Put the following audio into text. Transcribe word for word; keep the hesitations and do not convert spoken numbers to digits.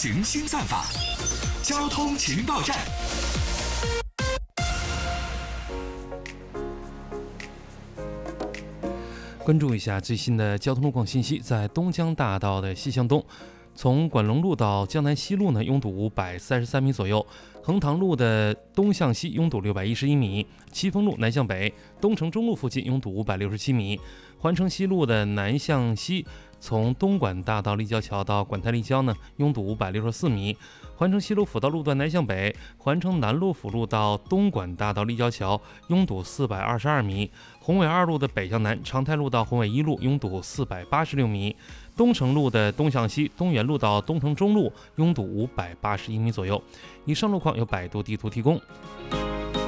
行新算法，交通情报站。 关注一下最新的交通路况信息，在东江大道的西向东，从管龙路到江南西路呢，拥堵五百三十三米左右；横塘路的东向西拥堵六百一十一米；七峰路南向北、东城中路附近拥堵五百六十七米；环城西路的南向西，从东莞大道立交桥到莞泰立交呢，拥堵五百六十四米；环城西路辅道路段南向北、环城南路辅路到东莞大道立交桥拥堵四百二十二米；宏伟二路的北向南，长泰路到宏伟一路拥堵四百八十六米；东城路的东向西，东园路到东城中路拥堵五百八十一米左右。以上路况由百度地图提供。